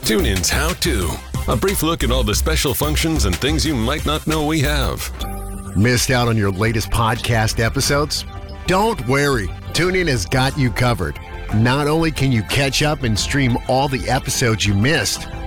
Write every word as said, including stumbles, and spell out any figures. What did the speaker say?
TuneIn's How To. A brief look at all the special functions and things you might not know we have. Missed out on your latest podcast episodes? Don't worry. TuneIn has got you covered. Not only can you catch up and stream all the episodes you missed,